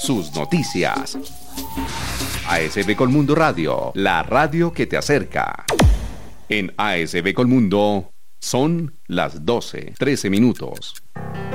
sus noticias. ASB Colmundo Radio, la radio que te acerca. En ASB Colmundo son las 12:13 minutos.